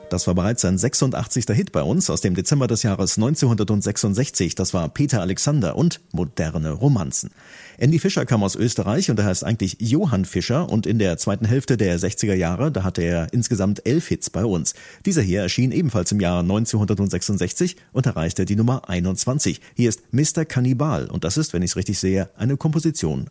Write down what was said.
Das war bereits sein 86. Hit bei uns aus dem Dezember des Jahres 1966. Das war Peter Alexander und Moderne Romanzen. Andy Fischer kam aus Österreich und er heißt eigentlich Johann Fischer und in der zweiten Hälfte der 60er Jahre, da hatte er insgesamt 11 Hits bei uns. Dieser hier erschien ebenfalls im Jahr 1966 und erreichte die Nummer 21. Hier ist Mr. Kannibal und das ist, wenn ich es richtig sehe, eine Komposition